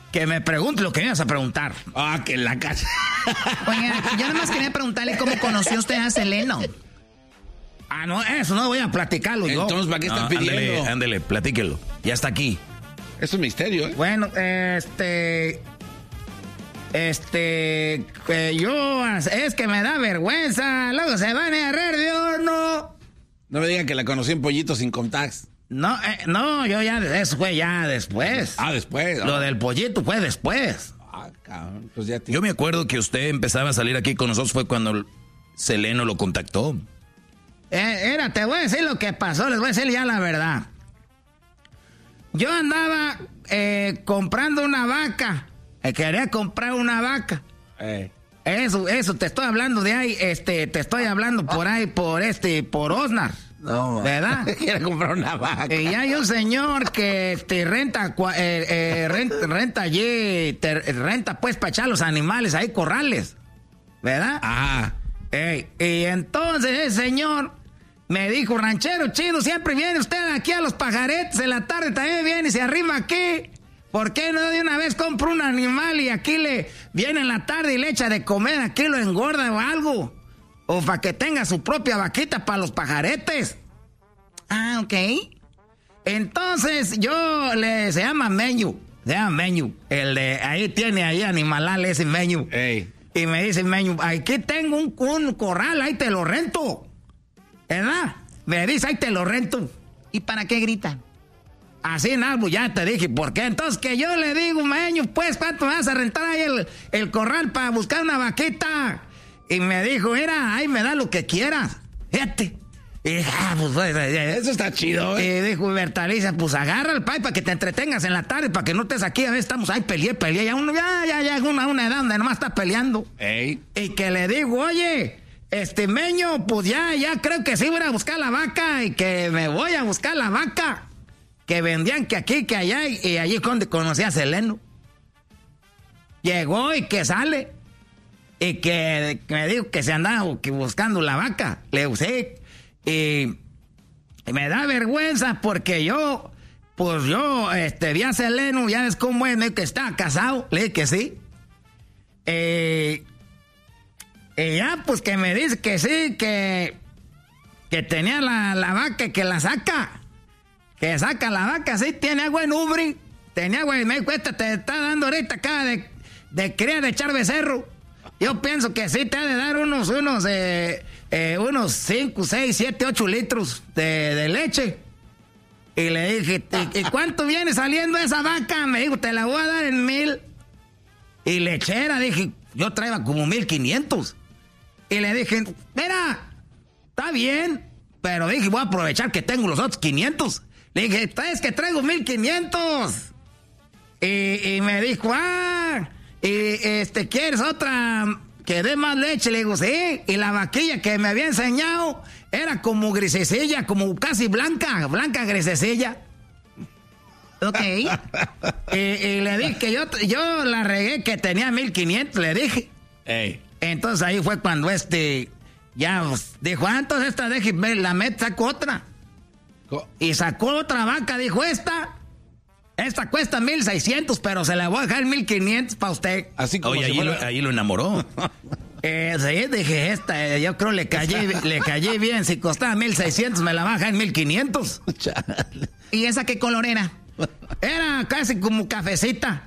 que me pregunte lo que me ibas a preguntar. Ah, que en la casa. Oiga, yo nada más quería preguntarle cómo conoció usted a Seleno. Ah, no, eso no voy a platicarlo yo. Entonces, ¿para qué estás pidiendo? Ándele, platíquelo. Ya está aquí. Es un misterio, ¿eh? Bueno, yo, es que me da vergüenza. Luego se van a reír de uno. No me digan que la conocí en Pollito sin contacts. No, yo ya, eso fue ya después. Ah, después. Lo del pollito fue después. Ah, cabrón. Pues ya Yo me acuerdo que usted empezaba a salir aquí con nosotros fue cuando Seleno lo contactó. Te voy a decir lo que pasó, les voy a decir ya la verdad. Yo andaba comprando una vaca. Quería comprar una vaca. Eso, te estoy hablando de ahí, te estoy hablando por ahí, por Osnar. No, ¿verdad? Quiere comprar una vaca. Y hay un señor que renta allí, renta pues para echar los animales ahí, corrales, ¿verdad? Ajá. Y entonces el señor me dijo, ranchero chido, siempre viene usted aquí a los pajaretes, en la tarde también viene y se arrima aquí. ¿Por qué no de una vez compra un animal y aquí le viene en la tarde y le echa de comer, aquí lo engorda o algo? O para que tenga su propia vaquita para los pajaretes. Ah, ok. Entonces se llama Meñu. El de ahí tiene ahí animalal ese Meñu. Ey. Y me dice Meñu, aquí tengo un corral, ahí te lo rento. ¿Verdad? Me dice, ahí te lo rento. ¿Y para qué gritan? Así nada, pues ya te dije, ¿por qué? Entonces que yo le digo, Meñu, pues, ¿cuánto me vas a rentar ahí el corral para buscar una vaquita? Y me dijo, mira, ahí me da lo que quieras. Fíjate. Y dije, pues, eso está chido, ¿eh? Y dijo Bertalicia, pues agarra el pay para que te entretengas en la tarde, para que no estés aquí, a veces estamos ahí, peleé. Ya una edad donde nomás está peleando. Ey. Y que le digo, oye, Meño, pues ya creo que sí voy a buscar la vaca y que me voy a buscar la vaca. Que vendían que aquí, que allá, y allí es donde conocí a Seleno. Llegó y que sale. Y que me dijo que se andaba buscando la vaca. Le usé. Y me da vergüenza porque yo vi a Seleno, ya ves cómo es, me dijo que estaba casado. Le dije que sí. Y ya, pues que me dice que sí, que tenía la vaca, que la saca. Que saca la vaca, sí, tiene agua en ubre. Tenía agua, y me dijo, te está dando ahorita acá de criar, de echar becerro. Yo pienso que sí te ha de dar unos 5, 6, 7, 8 litros de leche. Y le dije, ¿y cuánto viene saliendo esa vaca? Me dijo, te la voy a dar en 1,000. Y lechera, dije, yo traía como 1,500. Y le dije, mira, está bien, pero dije, voy a aprovechar que tengo los otros 500. Le dije, es que traigo 1,500. Y me dijo, ¿quieres otra que dé más leche? Le digo, sí. Y la vaquilla que me había enseñado era como grisecilla, como casi blanca grisecilla. Ok. Y le dije que yo la regué que tenía 1,500, le dije. Ey. Entonces ahí fue cuando ya dijo, entonces esta deje, la sacó otra. Y sacó otra vaca, dijo, esta cuesta 1,600, pero se la voy a dejar 1,500 para usted. Así como ahí lo enamoró. Sí, dije, yo creo le callé bien. Si costaba 1,600, me la baja en 1,500. ¿Y esa qué color era? Era casi como cafecita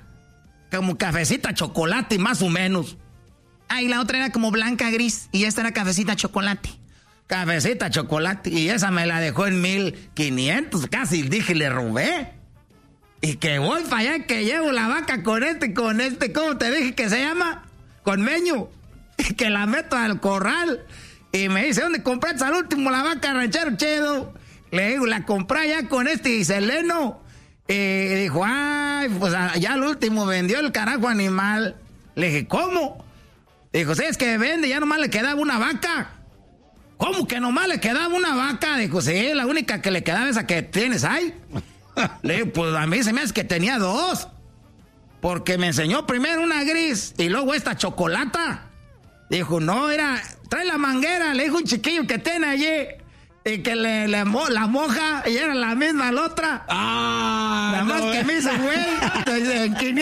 chocolate, más o menos. Ah, y la otra era como blanca gris, y esta era cafecita chocolate. Cafecita chocolate, y esa me la dejó en 1,500, casi dije, le robé. Y que voy para allá, que llevo la vaca con ¿cómo te dije que se llama? Con Meño. Y que la meto al corral. Y me dice, ¿dónde compraste al último la vaca, ranchero chido? Le digo, la compré allá con y Seleno. Y dijo, pues ya al último vendió el carajo animal. Le dije, ¿cómo? Dijo, sí, es que vende, ya nomás le quedaba una vaca. ¿Cómo que nomás le quedaba una vaca? Dijo, sí, la única que le quedaba esa que tienes ahí. Le digo, pues a mí se me hace que tenía 2. Porque me enseñó primero una gris y luego esta chocolata. Dijo, no, trae la manguera, le dijo un chiquillo que tiene allí. Y que la moja y era la misma la otra. Nada más que me hizo güey. En 500